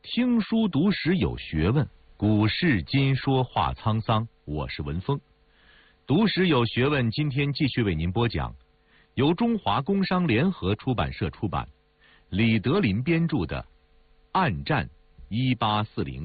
听书读史有学问，古事今说话沧桑。我是文峰，读史有学问。今天继续为您播讲由中华工商联合出版社出版，李德林编著的《暗战1840》。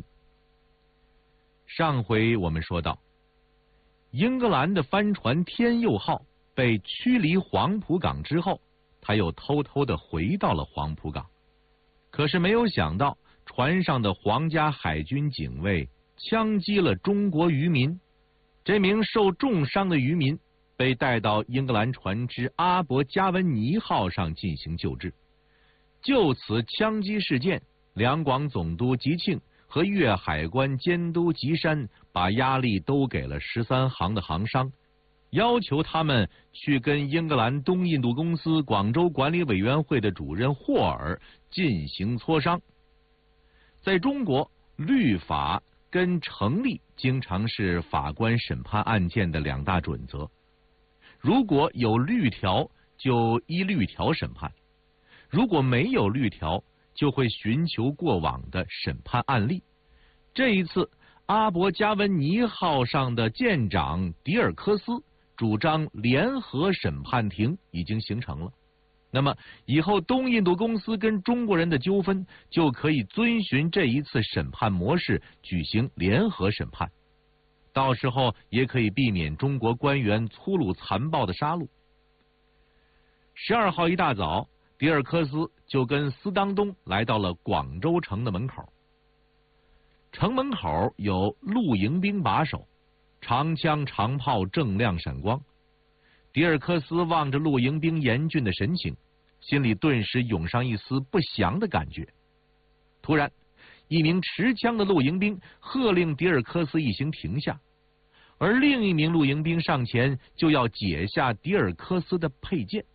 上回我们说到，英格兰的帆船天佑号被驱离黄埔港之后，他又偷偷地回到了黄埔港。可是没有想到，船上的皇家海军警卫枪击了中国渔民。这名受重伤的渔民被带到英格兰船只阿伯加温尼号上进行救治。就此枪击事件，两广总督吉庆和粤海关监督吉山把压力都给了13行的行商，要求他们去跟英格兰东印度公司广州管理委员会的主任霍尔进行磋商。在中国，律法跟成立经常是法官审判案件的两大准则。如果有律条，就依律条审判；如果没有律条，就会寻求过往的审判案例。这一次，阿伯加温尼号上的舰长迪尔科斯主张联合审判庭已经形成了。那么以后东印度公司跟中国人的纠纷就可以遵循这一次审判模式举行联合审判，到时候也可以避免中国官员粗鲁残暴的杀戮。12号一大早，迪尔科斯就跟斯当东来到了广州城的门口。城门口有露营兵把守，长枪长炮锃亮闪光。迪尔科斯望着露营兵严峻的神情，心里顿时涌上一丝不祥的感觉。突然，一名持枪的露营兵喝令迪尔科斯一行停下，而另一名露营兵上前就要解下迪尔科斯的佩剑。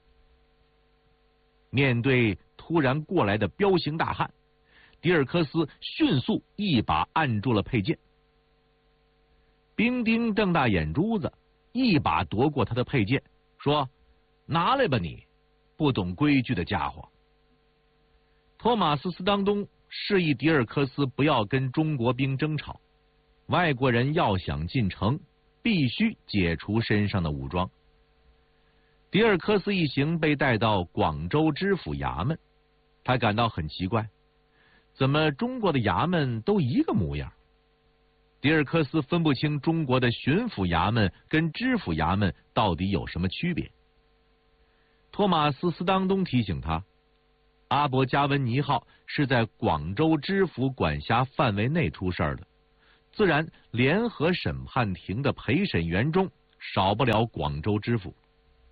面对突然过来的彪形大汉，迪尔科斯迅速一把按住了佩剑。兵丁瞪大眼珠子，一把夺过他的佩剑，说：“拿来吧你，不懂规矩的家伙。”托马斯·斯当东示意迪尔科斯不要跟中国兵争吵，外国人要想进城，必须解除身上的武装。迪尔科斯一行被带到广州知府衙门，他感到很奇怪，怎么中国的衙门都一个模样？迪尔科斯分不清中国的巡抚衙门跟知府衙门到底有什么区别。托马斯·斯当东提醒他，阿伯加温尼号是在广州知府管辖范围内出事的，自然联合审判庭的陪审员中少不了广州知府。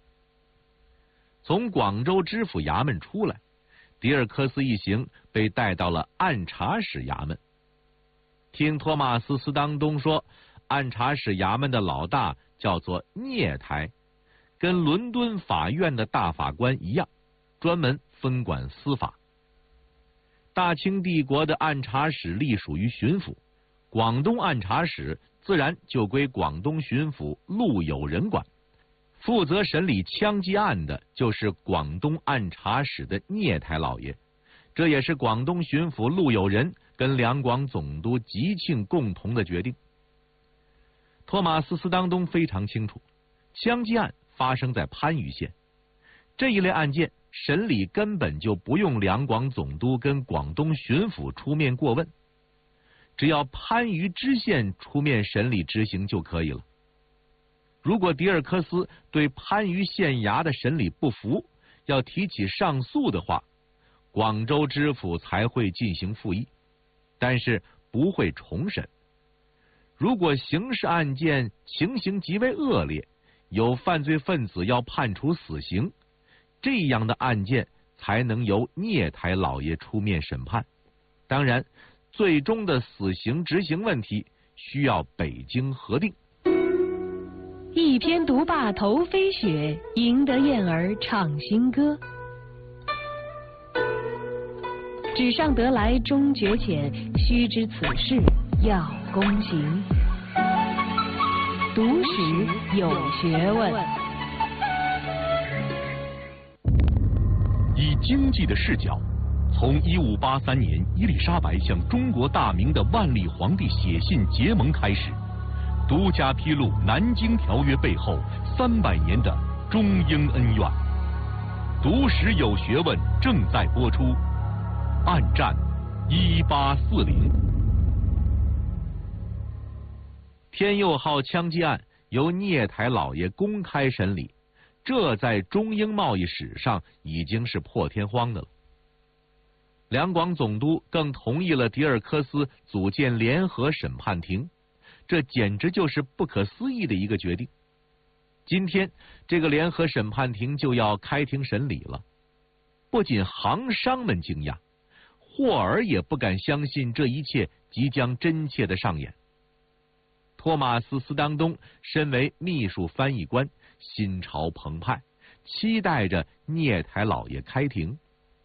从广州知府衙门出来，迪尔科斯一行被带到了按察使衙门。听托马斯·斯当东说，按察使衙门的老大叫做聂台，跟伦敦法院的大法官一样，专门分管司法。大清帝国的按察使隶属于巡抚，广东按察使自然就归广东巡抚陆有仁管。负责审理枪击案的就是广东按察使的聂台老爷，这也是广东巡抚陆有仁跟两广总督吉庆共同的决定。托马斯·斯当东非常清楚，枪击案发生在番禺县，这一类案件审理根本就不用两广总督跟广东巡抚出面过问，只要番禺知县出面审理执行就可以了。如果迪尔科斯对番禺县衙的审理不服，要提起上诉的话，广州知府才会进行复议，但是不会重审。如果刑事案件情形极为恶劣，有犯罪分子要判处死刑，这样的案件才能由聂台老爷出面审判。当然，最终的死刑执行问题需要北京核定。 一篇读罢头飞雪，赢得燕儿唱新歌。纸上得来终觉浅，须知此事要躬行。读史有学问。 以经济的视角从1583年伊丽莎白向中国大明的万历皇帝写信结盟开始，独家披露南京条约背后300年的中英恩怨。读史有学问正在播出，暗战1840。天佑号枪击案由聂台老爷公开审理，这在中英贸易史上已经是破天荒的了。两广总督更同意了迪尔科斯组建联合审判庭，这简直就是不可思议的一个决定。今天这个联合审判庭就要开庭审理了，不仅行商们惊讶，霍尔也不敢相信这一切即将真切的上演。托马斯·斯当东身为秘书翻译官，心潮澎湃，期待着聂台老爷开庭。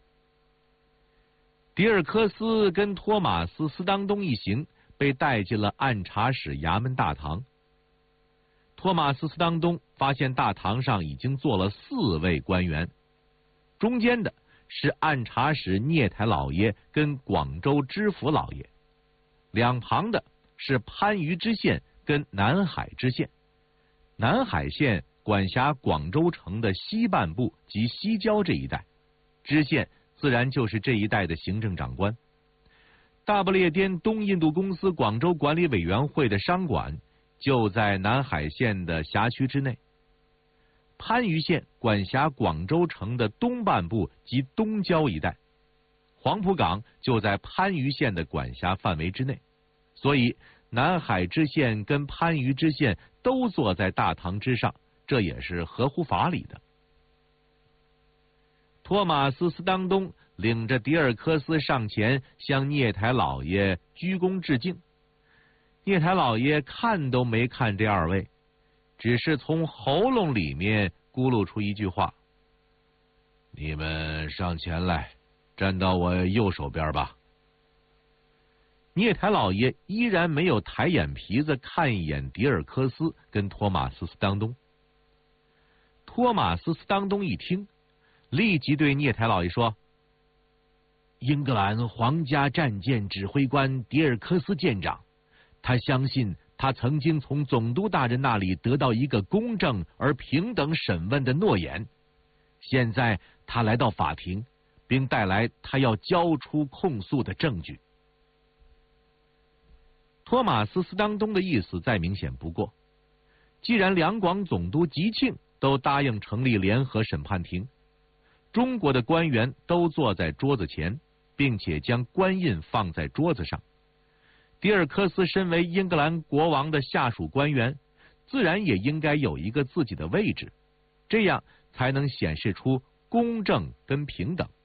迪尔科斯跟托马斯·斯当东一行被带进了按察使衙门大堂。托马斯·斯当东发现大堂上已经坐了4位官员，中间的是按察使聂台老爷跟广州知府老爷，两旁的是番禺知县跟南海知县。南海县管辖广州城的西半部及西郊这一带，知县自然就是这一带的行政长官。大不列颠东印度公司广州管理委员会的商馆就在南海县的辖区之内。番禺县管辖广州城的东半部及东郊一带，黄浦港就在番禺县的管辖范围之内，所以南海知县跟番禺知县都坐在大堂之上，这也是合乎法理的。托马斯·斯当东领着迪尔科斯上前向聂台老爷鞠躬致敬。聂台老爷看都没看这2位，只是从喉咙里面咕噜出一句话：“你们上前来，站到我右手边吧。”聂台老爷依然没有抬眼皮子看一眼迪尔科斯跟托马斯·斯当东。托马斯·斯当东一听，立即对聂台老爷说：“英格兰皇家战舰指挥官迪尔科斯舰长，他相信他曾经从总督大人那里得到一个公正而平等审问的诺言。现在他来到法庭，并带来他要交出控诉的证据。”托马斯·斯当东的意思再明显不过，既然两广总督吉庆都答应成立联合审判庭，中国的官员都坐在桌子前，并且将官印放在桌子上。迪尔科斯身为英格兰国王的下属官员，自然也应该有一个自己的位置，这样才能显示出公正跟平等。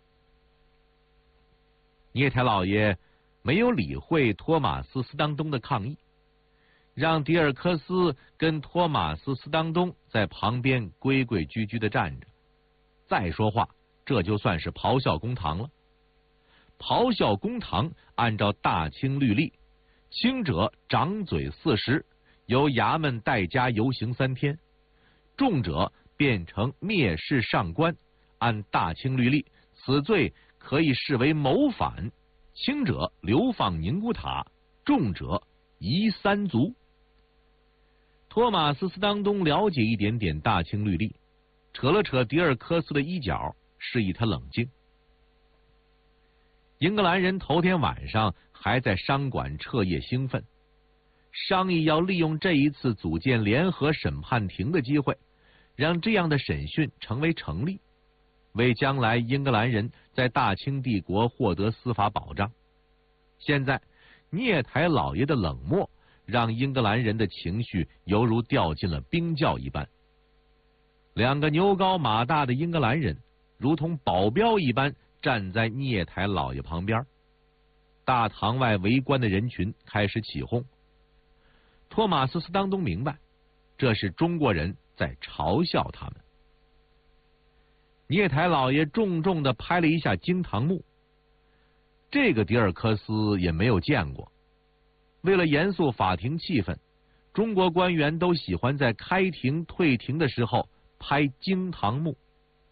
聂台老爷没有理会托马斯·斯当东的抗议，让迪尔科斯跟托马斯·斯当东在旁边规规矩矩地站着，再说话这就算是咆哮公堂了。咆哮公堂按照大清律例，轻者掌嘴40，由衙门代加游行3天；重者变成蔑视上官，按大清律例，此罪可以视为谋反，轻者流放宁古塔，重者夷3族。托马斯·斯当东了解一点点大清律例，扯了扯迪尔科斯的衣角，示意他冷静。英格兰人头天晚上还在商馆彻夜兴奋，商议要利用这一次组建联合审判庭的机会，让这样的审讯成为成立，为将来英格兰人在大清帝国获得司法保障。现在聂台老爷的冷漠让英格兰人的情绪犹如掉进了冰窖一般。2个牛高马大的英格兰人如同保镖一般站在聂台老爷旁边。大堂外围观的人群开始起哄。托马斯·斯当东明白，这是中国人在嘲笑他们。聂台老爷重重地拍了一下惊堂木，这个迪尔科斯也没有见过。为了严肃法庭气氛，中国官员都喜欢在开庭退庭的时候拍惊堂木。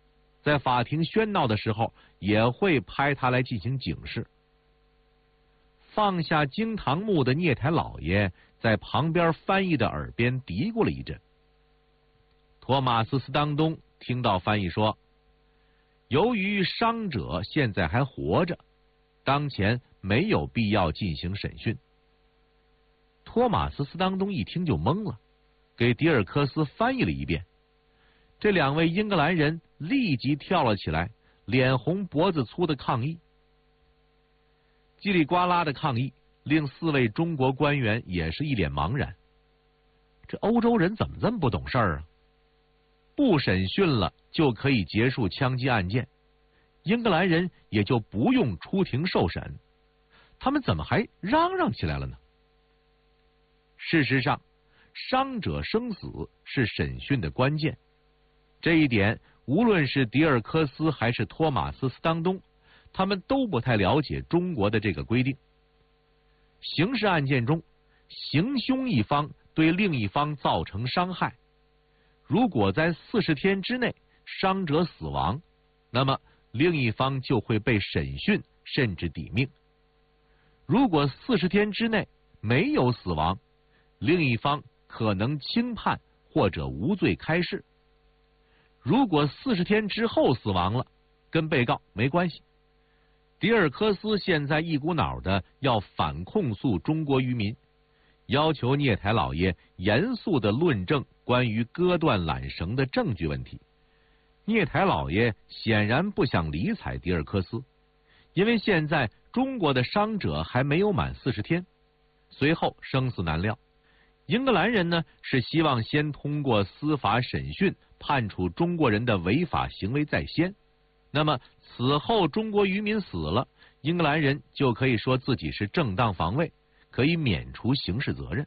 在法庭喧闹的时候，也会拍他来进行警示。放下惊堂木的聂台老爷在旁边翻译的耳边嘀咕了一阵。托马斯·斯当东听到翻译说，由于伤者现在还活着，当前没有必要进行审讯。托马斯·斯当东一听就懵了，给迪尔科斯翻译了一遍。这两位英格兰人立即跳了起来，脸红脖子粗的抗议。叽里呱啦的抗议令4位中国官员也是一脸茫然。这欧洲人怎么这么不懂事儿啊？不审讯了就可以结束枪击案件，英格兰人也就不用出庭受审，他们怎么还嚷嚷起来了呢？事实上，伤者生死是审讯的关键，这一点无论是迪尔科斯还是托马斯·斯当东，他们都不太了解中国的这个规定。刑事案件中，行凶一方对另一方造成伤害，如果在40天之内伤者死亡，那么另一方就会被审讯甚至抵命。如果40天之内没有死亡，另一方可能轻判或者无罪开释。如果40天之后死亡了，跟被告没关系。迪尔科斯现在一股脑的要反控诉中国渔民，要求聂台老爷严肃的论证关于割断缆绳的证据问题。聂台老爷显然不想理睬迪尔科斯，因为现在中国的伤者还没有满40天，随后生死难料。英格兰人呢，是希望先通过司法审讯判处中国人的违法行为在先，那么此后中国渔民死了，英格兰人就可以说自己是正当防卫，可以免除刑事责任。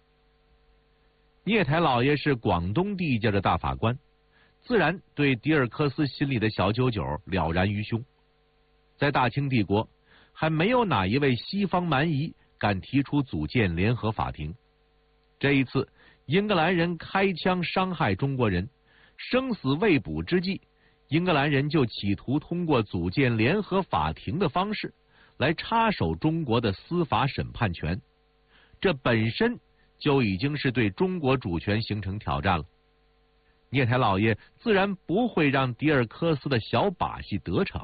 聂台老爷是广东地界的大法官，自然对迪尔科斯心里的小九九了然于胸。在大清帝国，还没有哪一位西方蛮夷敢提出组建联合法庭。这一次，英格兰人开枪伤害中国人，生死未卜之际，英格兰人就企图通过组建联合法庭的方式来插手中国的司法审判权，这本身就已经是对中国主权形成挑战了。聂台老爷自然不会让迪尔科斯的小把戏得逞。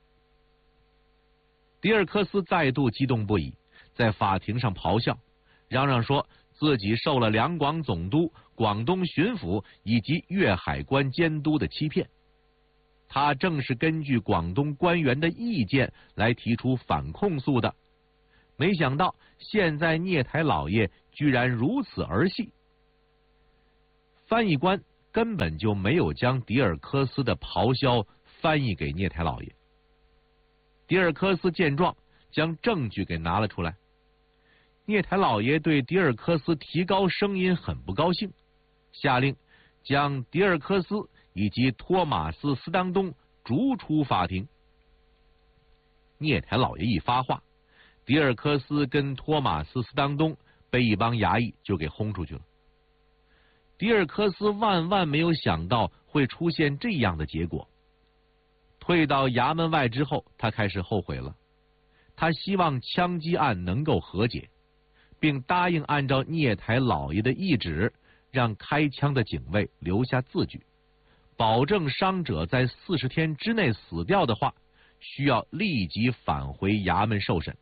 迪尔科斯再度激动不已，在法庭上咆哮，嚷嚷说自己受了两广总督、广东巡抚以及粤海关监督的欺骗。他正是根据广东官员的意见来提出反控诉的，没想到现在聂台老爷居然如此儿戏。翻译官根本就没有将迪尔科斯的咆哮翻译给聂台老爷。迪尔科斯见状，将证据给拿了出来。聂台老爷对迪尔科斯提高声音很不高兴，下令将迪尔科斯以及托马斯·斯当东逐出法庭。聂台老爷一发话，迪尔科斯跟托马斯·斯当东被一帮衙役就给轰出去了。迪尔科斯万万没有想到会出现这样的结果。退到衙门外之后，他开始后悔了。他希望枪击案能够和解，并答应按照聂台老爷的懿旨，让开枪的警卫留下字据，保证伤者在40天之内死掉的话，需要立即返回衙门受审。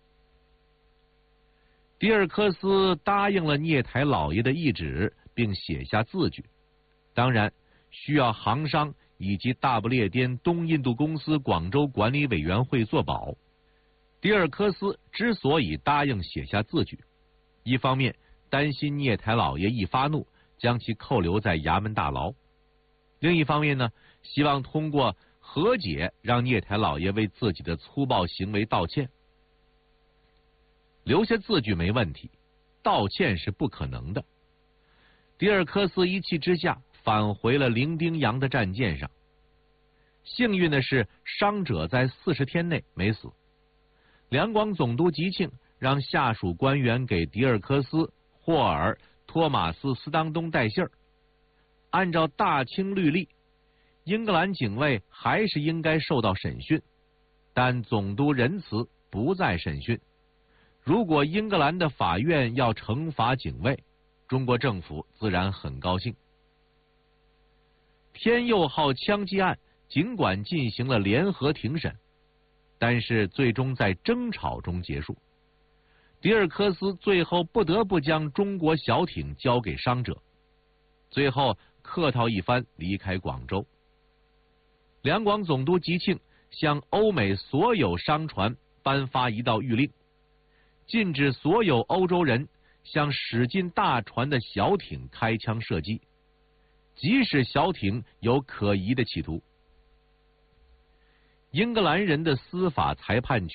迪尔科斯答应了聂台老爷的懿旨，并写下字据，当然需要行商以及大不列颠东印度公司广州管理委员会作保。迪尔科斯之所以答应写下字据，一方面担心聂台老爷一发怒将其扣留在衙门大牢，另一方面呢，希望通过和解让聂台老爷为自己的粗暴行为道歉。留下字据没问题，道歉是不可能的。迪尔科斯一气之下返回了伶仃洋的战舰上。幸运的是，伤者在40天内没死。两广总督吉庆让下属官员给迪尔科斯、霍尔、托马斯·斯当东带信儿。按照大清律例， 英格兰警卫还是应该受到审讯，但总督仁慈，不再审讯。如果英格兰的法院要惩罚警卫，中国政府自然很高兴。天佑号枪击案尽管进行了联合庭审，但是最终在争吵中结束。迪尔科斯最后不得不将中国小艇交给伤者，最后客套一番离开广州。两广总督吉庆向欧美所有商船颁发一道谕令，禁止所有欧洲人向驶进大船的小艇开枪射击，即使小艇有可疑的企图。英格兰人的司法裁判权